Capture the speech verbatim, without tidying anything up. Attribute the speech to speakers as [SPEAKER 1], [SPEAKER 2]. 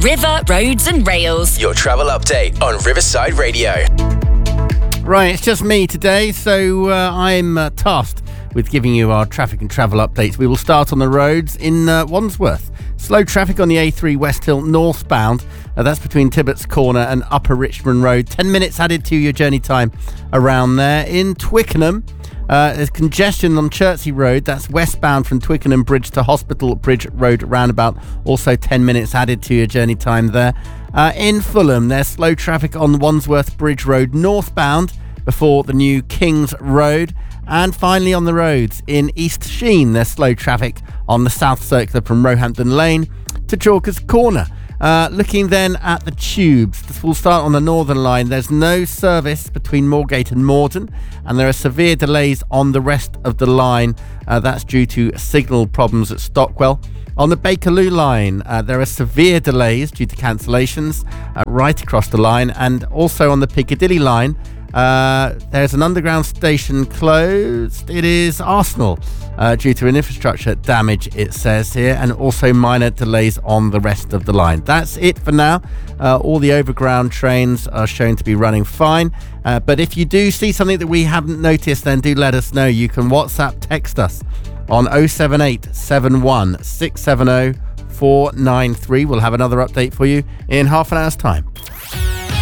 [SPEAKER 1] River, Roads and Rails.
[SPEAKER 2] Your travel update on Riverside Radio.
[SPEAKER 3] Right, it's just me today, so uh, I'm uh, tasked with giving you our traffic and travel updates. We will start on the roads in uh, Wandsworth. Slow traffic on the A three West Hill northbound. Uh, that's between Tibbetts Corner and Upper Richmond Road. Ten minutes added to your journey time around there. In Twickenham, uh, there's congestion on Chertsey Road. That's westbound from Twickenham Bridge to Hospital Bridge Road roundabout. Also ten minutes added to your journey time there. Uh, in Fulham, there's slow traffic on Wandsworth Bridge Road northbound before the new Kings Road. And finally on the roads in East Sheen, there's slow traffic on the South Circular from Roehampton Lane to Chalkers Corner. Uh, looking then at the tubes, we'll start on the Northern Line. There's no service between Moorgate and Morden, and there are severe delays on the rest of the line. Uh, that's due to signal problems at Stockwell. On the Bakerloo line, uh, there are severe delays due to cancellations uh, right across the line, and also on the Piccadilly line, Uh, there's an underground station closed. It is Arsenal uh, due to an infrastructure damage, it says here, and also minor delays on the rest of the line. That's it for now. Uh, all the overground trains are shown to be running fine. Uh, but if you do see something that we haven't noticed, then do let us know. You can WhatsApp text us on oh seven eight seven one six seven oh four nine three. We'll have another update for you in half an hour's time.